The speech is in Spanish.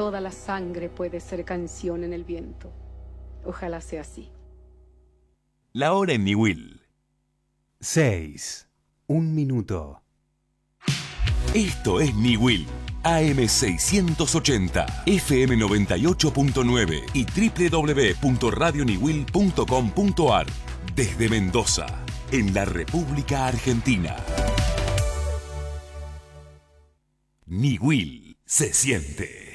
toda la sangre puede ser canción en el viento. Ojalá sea así. La hora en Niwil. 6. 1 minuto. Esto es Niwil. AM 680, FM 98.9 y www.radioniwil.com.ar. Desde Mendoza, en la República Argentina. Niwil se siente.